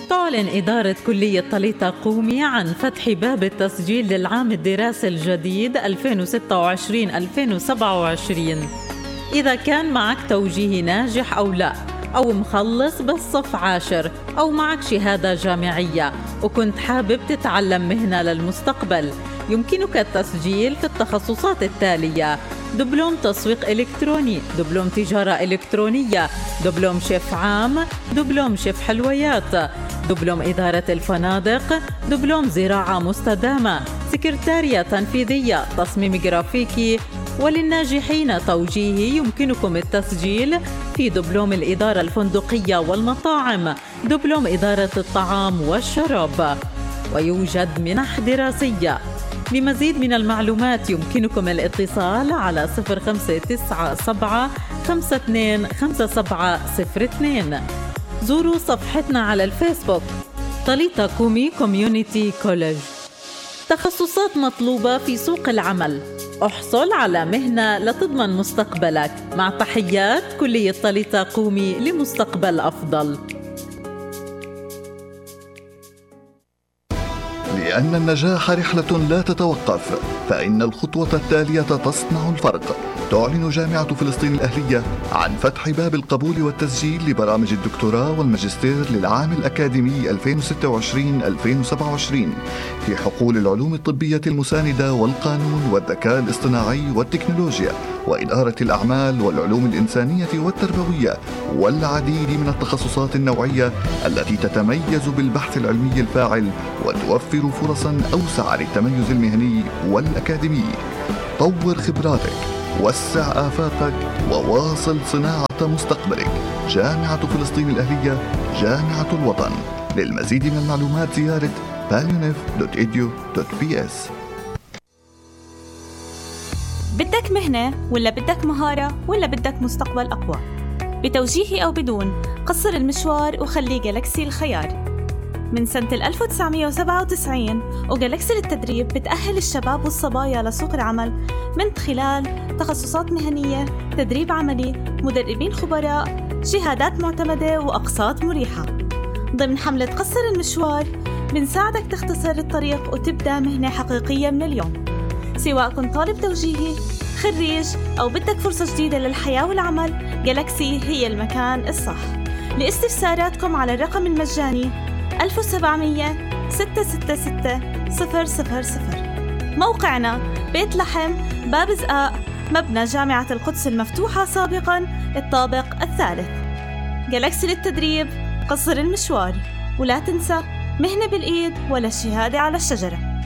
تعلن إدارة كلية طليطة قومي عن فتح باب التسجيل للعام الدراسي الجديد 2026-2027. إذا كان معك توجيهي ناجح أو لا، أو مخلص بالصف 10، أو معك شهادة جامعية وكنت حابب تتعلم مهنة للمستقبل، يمكنك التسجيل في التخصصات التالية: دبلوم تسويق إلكتروني، دبلوم تجارة إلكترونية، دبلوم شيف عام، دبلوم شيف حلويات، دبلوم إدارة الفنادق، دبلوم زراعة مستدامة، سكرتارية تنفيذية، تصميم جرافيكي. وللناجحين توجيهي يمكنكم التسجيل في دبلوم الإدارة الفندقية والمطاعم، دبلوم إدارة الطعام والشراب. ويوجد منح دراسية. لمزيد من المعلومات يمكنكم الاتصال على 0597-525702. زوروا صفحتنا على الفيسبوك طليطة قومي كوميونيتي كوليج. تخصصات مطلوبة في سوق العمل. احصل على مهنة لتضمن مستقبلك. مع تحيات كلية طليطة قومي لمستقبل أفضل. لأن النجاح رحلة لا تتوقف، فإن الخطوة التالية تصنع الفرق. تعلن جامعة فلسطين الأهلية عن فتح باب القبول والتسجيل لبرامج الدكتوراه والماجستير للعام الأكاديمي 2026-2027 في حقول العلوم الطبية المساندة والقانون والذكاء الاصطناعي والتكنولوجيا وإدارة الأعمال والعلوم الإنسانية والتربوية والعديد من التخصصات النوعية التي تتميز بالبحث العلمي الفاعل وتوفر فرصا أوسع للتميز المهني والأكاديمي. طور خبراتك، وسع آفاقك، وواصل صناعة مستقبلك. جامعة فلسطين الأهلية، جامعة الوطن. للمزيد من المعلومات زيارة palunif.edu.ps. بدك مهنة ولا بدك مهارة ولا بدك مستقبل أقوى؟ بتوجيهي أو بدون، قصر المشوار وخلي جالكسي الخيار. من سنة 1997 وجالكسي للتدريب بتأهل الشباب والصبايا لسوق العمل من خلال تخصصات مهنية، تدريب عملي، مدربين خبراء، شهادات معتمدة وأقساط مريحة. ضمن حملة قصر المشوار بنساعدك تختصر الطريق وتبدأ مهنة حقيقية من اليوم. سواء كنت طالب توجيهي، خريج، أو بدك فرصة جديدة للحياة والعمل، جالكسي هي المكان الصح. لاستفساراتكم على الرقم المجاني 1700-666-000. موقعنا بيت لحم، باب زقاق، مبنى جامعة القدس المفتوحة سابقاً، الطابق الثالث. جالكسي للتدريب، قصر المشوار. ولا تنسى، مهنة بالإيد ولا الشهادة على الشجرة.